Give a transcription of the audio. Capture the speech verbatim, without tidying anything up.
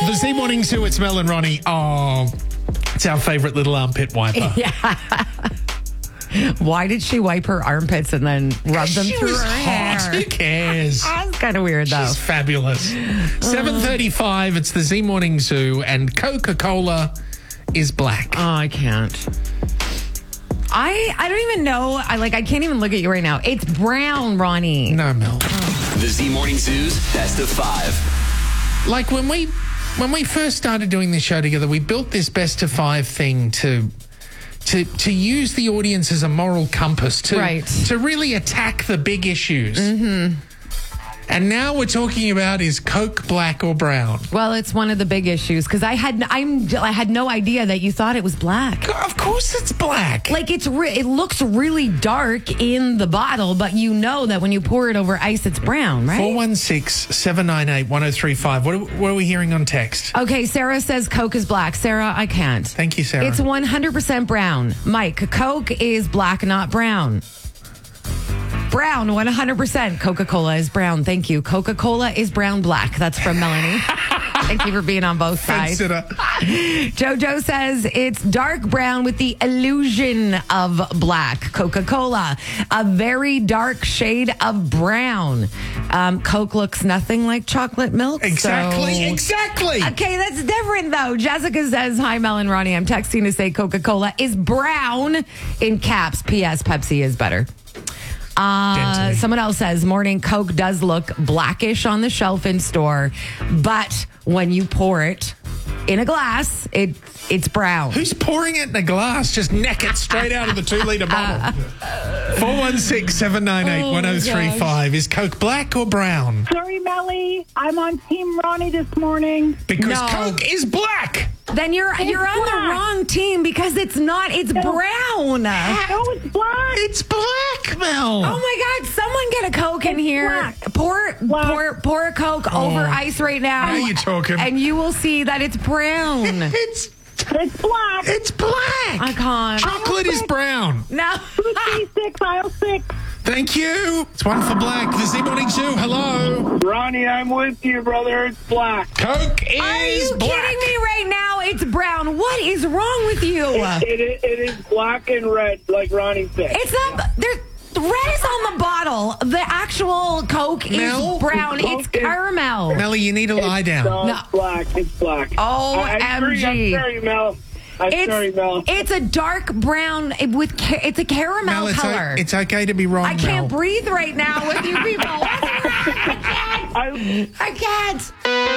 The Z Morning Zoo, it's Mel and Ronnie. Oh, it's our favourite little armpit wiper. Yeah. Why did she wipe her armpits and then rub them She through was her hot. hair? Who cares? That's kind of weird, though. She's fabulous. seven thirty-five, it's the Z Morning Zoo, and Coca-Cola is black. Oh, I can't. I I don't even know. I like. I can't even look at you right now. It's brown, Ronnie. No, Mel. The Z Morning Zoo's Best of Five. Like when we when we first started doing this show together, we built this best of five thing to to to use the audience as a moral compass to Right. to really attack the big issues. Mm-hmm. And now we're talking about is Coke black or brown? Well, it's one of the big issues because I had I'm I had no idea that you thought it was black. Of course it's black. Like it's re- it looks really dark in the bottle, but you know that when you pour it over ice, it's brown, right? four one six, seven nine eight, one oh three five. What are, what are we hearing on text? Okay, Sarah says Coke is black. Sarah, I can't. Thank you, Sarah. It's one hundred percent brown. Mike, Coke is black, not brown. Brown, one hundred percent. Coca-Cola is brown. Thank you. Coca-Cola is brown black. That's from Melanie. Thank you for being on both sides. Consider. Jojo says it's dark brown with the illusion of black. Coca-Cola, a very dark shade of brown. Um, Coke looks nothing like chocolate milk. Exactly, so- exactly. Okay, that's different though. Jessica says, hi, Mel and Ronnie. I'm texting to say Coca-Cola is brown in caps. P S. Pepsi is better. Uh, Dente. someone else says, morning Coke does look blackish on the shelf in store, but when you pour it in a glass, it it's brown. Who's pouring it in a glass? Just neck it straight out of the two-litre bottle. four one six, seven nine eight, one oh three five. Is Coke black or brown? Sorry, Melly. I'm on Team Ronnie this morning. Because No. Coke is black. Then you're you're on the black. wrong team because it's not. It's brown. No, it's black. It's black, Mel. Oh my God! Someone get a Coke in It's here. black. Pour Black. pour pour a Coke over ice right now. Now you're talking. and you will see that it's brown. It's It's black. it's black. I can't. Chocolate is brown. No. C six, aisle six. Thank you. It's one for black. The Z Morning Zoo. Hello. Ronnie, I'm with you, brother. It's black. Coke is Are you black. kidding me right now? It's brown. What is wrong with you? It, it, it is black and red, like Ronnie said. It's not. There. Red is on the bottle. The actual Coke Mel? is brown. Coke It's is- caramel. Melly, you need to lie down. No, No. it's black. It's black. O I- I'm M G. sorry, I'm sorry, Mel. I'm It's sorry, Mel. it's a dark brown with ca- it's a caramel Mel, it's, color. o- it's okay to be wrong, I can't Mel. breathe right now with you people. What's wrong? I can't. I, I can't.